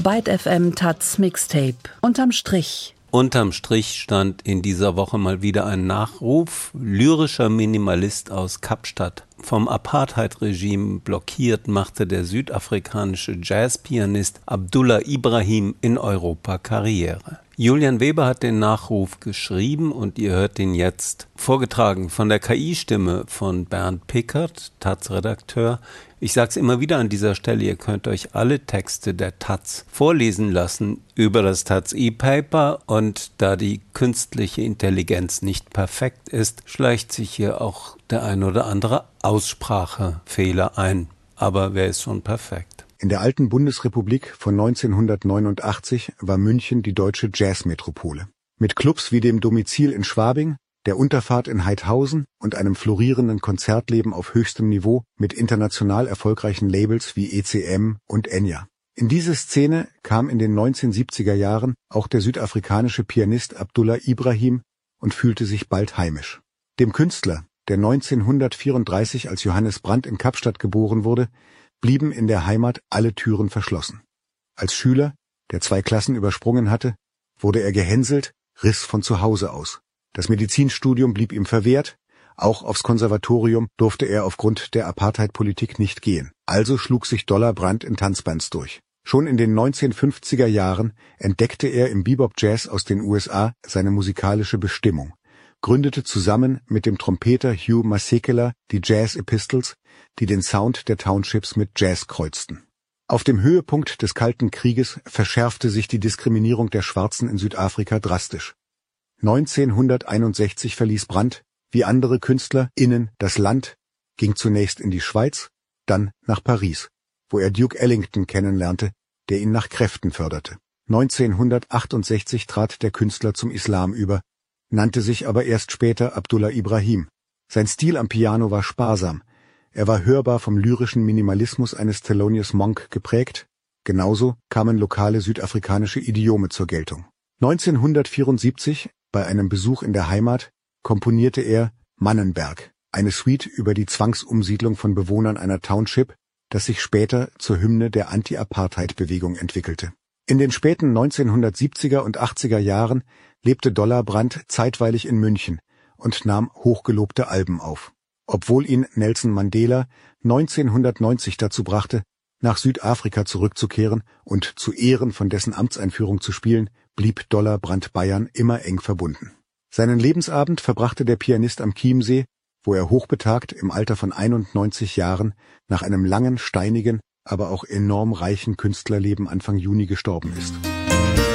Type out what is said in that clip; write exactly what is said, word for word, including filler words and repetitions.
Byte F M Taz Mixtape. Unterm Strich. Unterm Strich stand in dieser Woche mal wieder ein Nachruf. Lyrischer Minimalist aus Kapstadt. Vom Apartheid-Regime blockiert, machte der südafrikanische Jazzpianist Abdullah Ibrahim in Europa Karriere. Julian Weber hat den Nachruf geschrieben und ihr hört ihn jetzt. Vorgetragen von der K I-Stimme von Bernd Pickert, Taz-Redakteur. Ich sag's immer wieder an dieser Stelle, ihr könnt euch alle Texte der Taz vorlesen lassen über das Taz E-Paper, und da die künstliche Intelligenz nicht perfekt ist, schleicht sich hier auch der ein oder andere Aussprachefehler ein. Aber wer ist schon perfekt? In der alten Bundesrepublik von neunzehnhundertneunundachtzig war München die deutsche Jazzmetropole. Mit Clubs wie dem Domizil in Schwabing, der Unterfahrt in Heidhausen und einem florierenden Konzertleben auf höchstem Niveau mit international erfolgreichen Labels wie E C M und Enya. In diese Szene kam in den neunzehnhundertsiebziger Jahren auch der südafrikanische Pianist Abdullah Ibrahim und fühlte sich bald heimisch. Dem Künstler, der neunzehnhundertvierunddreißig als Johannes Brand in Kapstadt geboren wurde, blieben in der Heimat alle Türen verschlossen. Als Schüler, der zwei Klassen übersprungen hatte, wurde er gehänselt, riss von zu Hause aus. Das Medizinstudium blieb ihm verwehrt, auch aufs Konservatorium durfte er aufgrund der Apartheid-Politik nicht gehen. Also schlug sich Dollar Brand in Tanzbands durch. Schon in den neunzehnhundertfünfziger Jahren entdeckte er im Bebop-Jazz aus den U S A seine musikalische Bestimmung, gründete zusammen mit dem Trompeter Hugh Masekela die Jazz Epistles, die den Sound der Townships mit Jazz kreuzten. Auf dem Höhepunkt des Kalten Krieges verschärfte sich die Diskriminierung der Schwarzen in Südafrika drastisch. neunzehnhunderteinundsechzig verließ Brand, wie andere KünstlerInnen, das Land, ging zunächst in die Schweiz, dann nach Paris, wo er Duke Ellington kennenlernte, der ihn nach Kräften förderte. neunzehnhundertachtundsechzig trat der Künstler zum Islam über, nannte sich aber erst später Abdullah Ibrahim. Sein Stil am Piano war sparsam. Er war hörbar vom lyrischen Minimalismus eines Thelonious Monk geprägt. Genauso kamen lokale südafrikanische Idiome zur Geltung. neunzehnhundertvierundsiebzig, bei einem Besuch in der Heimat, komponierte er Mannenberg, eine Suite über die Zwangsumsiedlung von Bewohnern einer Township, das sich später zur Hymne der Anti-Apartheid-Bewegung entwickelte. In den späten neunzehnhundertsiebziger und achtziger Jahren lebte Dollar Brand zeitweilig in München und nahm hochgelobte Alben auf. Obwohl ihn Nelson Mandela neunzehnhundertneunzig dazu brachte, nach Südafrika zurückzukehren und zu Ehren von dessen Amtseinführung zu spielen, blieb Dollar Brand Bayern immer eng verbunden. Seinen Lebensabend verbrachte der Pianist am Chiemsee, wo er hochbetagt im Alter von einundneunzig Jahren nach einem langen, steinigen, aber auch enorm reichen Künstlerleben Anfang Juni gestorben ist.